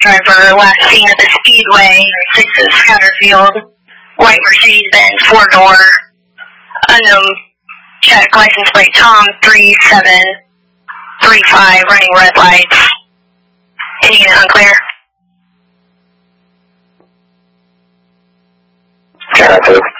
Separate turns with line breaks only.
driver last seen at the Speedway, 6 Scatterfield, white Mercedes-Benz, 4-door, unknown check, license plate Tom 3735, running red lights. Any unit unclear?
Copy.